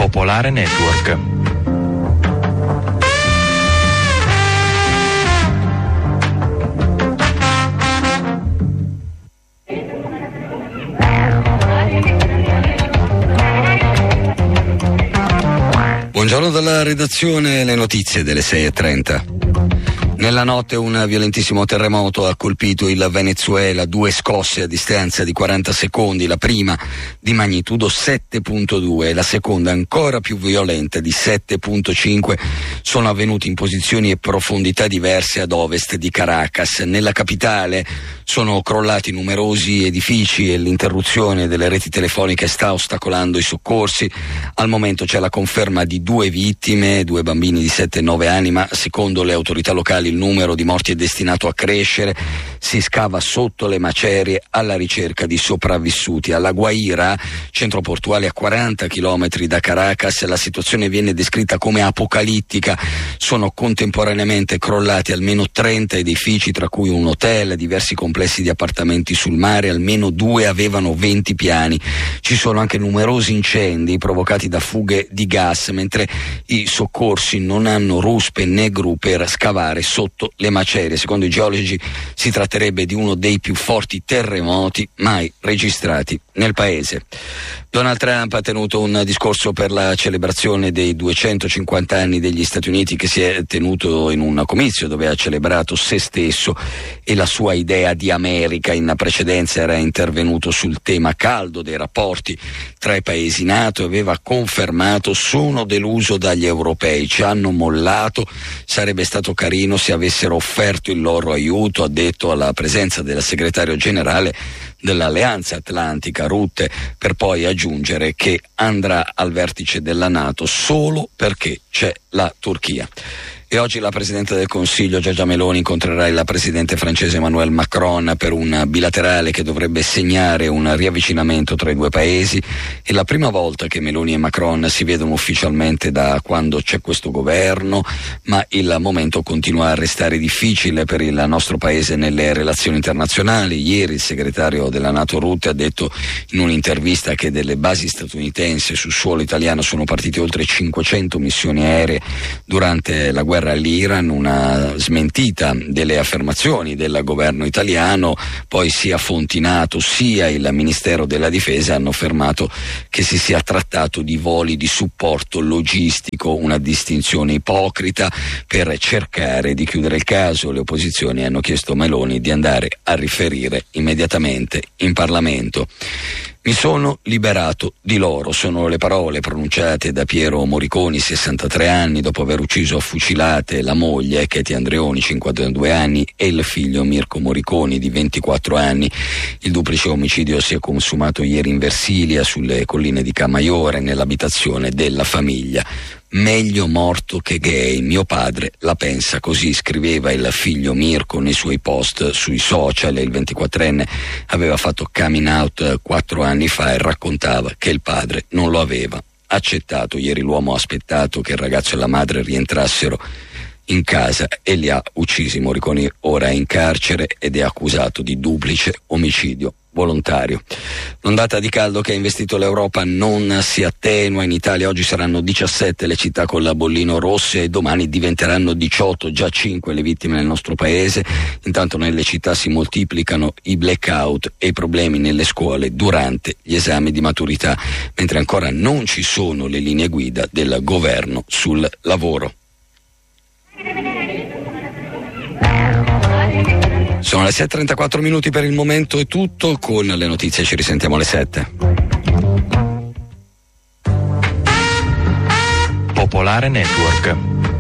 Popolare Network. Buongiorno dalla redazione, le notizie delle 6:30. Nella notte un violentissimo terremoto ha colpito il Venezuela, 2 scosse a distanza di 40 secondi, la prima di magnitudo 7.2 e la seconda ancora più violenta di 7.5 sono avvenuti in posizioni e profondità diverse ad ovest di Caracas. Nella capitale sono crollati numerosi edifici e l'interruzione delle reti telefoniche sta ostacolando i soccorsi. Al momento c'è la conferma di 2 vittime, 2 bambini di 7 e 9 anni, ma secondo le autorità locali il numero di morti è destinato a crescere. Si scava sotto le macerie alla ricerca di sopravvissuti. Alla Guaira, centro portuale a 40 chilometri da Caracas, la situazione viene descritta come apocalittica. Sono contemporaneamente crollati almeno 30 edifici, tra cui un hotel, diversi complessi di appartamenti sul mare, almeno 2 avevano 20 piani. Ci sono anche numerosi incendi provocati da fughe di gas, mentre i soccorsi non hanno ruspe né gru per scavare sotto le macerie. Secondo i geologi si tratterebbe di uno dei più forti terremoti mai registrati nel paese. Donald Trump ha tenuto un discorso per la celebrazione dei 250 anni degli Stati Uniti, che si è tenuto in un comizio dove ha celebrato se stesso e la sua idea di America. In precedenza era intervenuto sul tema caldo dei rapporti tra i paesi NATO e aveva confermato: sono deluso dagli europei, ci hanno mollato, sarebbe stato carino se avessero offerto il loro aiuto, ha detto alla presenza del segretario generale dell'Alleanza Atlantica Rutte, per poi aggiungere che andrà al vertice della NATO solo perché c'è la Turchia. E oggi la Presidente del Consiglio Giorgia Meloni incontrerà il Presidente francese Emmanuel Macron per un bilaterale che dovrebbe segnare un riavvicinamento tra i due paesi. È la prima volta che Meloni e Macron si vedono ufficialmente da quando c'è questo governo, ma il momento continua a restare difficile per il nostro paese nelle relazioni internazionali. Ieri il segretario della NATO Rutte ha detto in un'intervista che delle basi statunitensi sul suolo italiano sono partite oltre 500 missioni aeree durante la guerra all'Iran, una smentita delle affermazioni del governo italiano. Poi sia Fontinato sia il Ministero della Difesa hanno affermato che si sia trattato di voli di supporto logistico, una distinzione ipocrita per cercare di chiudere il caso. Le opposizioni hanno chiesto a Meloni di andare a riferire immediatamente in Parlamento. Mi sono liberato di loro, sono le parole pronunciate da Piero Moriconi, 63 anni, dopo aver ucciso a fucilate la moglie Katie Andreoni, 52 anni, e il figlio Mirko Moriconi, di 24 anni. Il duplice omicidio si è consumato ieri in Versilia, sulle colline di Camaiore, nell'abitazione della famiglia. Meglio morto che gay, mio padre la pensa così, scriveva il figlio Mirko nei suoi post sui social. Il 24enne aveva fatto coming out 4 anni fa e raccontava che il padre non lo aveva accettato. Ieri l'uomo ha aspettato che il ragazzo e la madre rientrassero in casa e li ha uccisi. Moriconi ora è in carcere ed è accusato di duplice omicidio volontario. L'ondata di caldo che ha investito l'Europa non si attenua. In Italia oggi saranno 17 le città con la bollino rosse e domani diventeranno 18, già 5 le vittime nel nostro paese. Intanto nelle città si moltiplicano i blackout e i problemi nelle scuole durante gli esami di maturità, mentre ancora non ci sono le linee guida del governo sul lavoro. Sono le 7:34 minuti, per il momento è tutto. Con le notizie ci risentiamo alle 7. Popolare Network.